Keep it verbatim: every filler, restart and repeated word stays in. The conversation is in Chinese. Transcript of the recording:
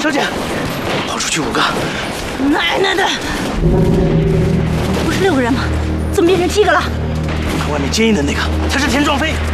小姐，跑出去五个。 奶奶的！不是六个人吗？怎么变成七个了？ 看外面坚硬的那个，他是田壮飞。